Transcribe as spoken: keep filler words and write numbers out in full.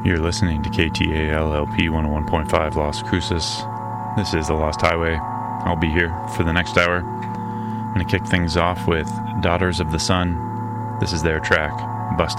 You're listening to K T A L L P one oh one point five Las Cruces. This is The Lost Highway. I'll be here for the next hour. I'm going to kick things off with Daughters of the Sun. This is their track,